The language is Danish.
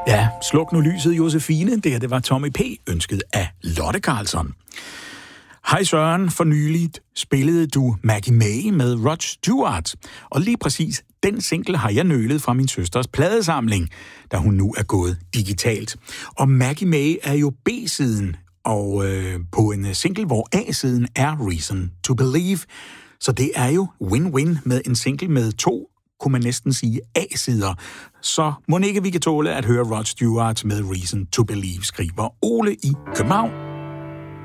Ja, sluk nu lyset, Josefine. Det var Tommy P. ønsket af Lotte Karlsson. Hej Søren, for nyligt spillede du Maggie May med Rod Stewart. Og lige præcis den single har jeg nølet fra min søsters pladesamling, da hun nu er gået digitalt. Og Maggie May er jo B-siden, og på en single, hvor A-siden er Reason to Believe. Så det er jo win-win med en single med 2, kunne man næsten sige, A-sider. Så må ikke vi kan tåle at høre Rod Stewart med Reason to Believe, skriver Ole i København.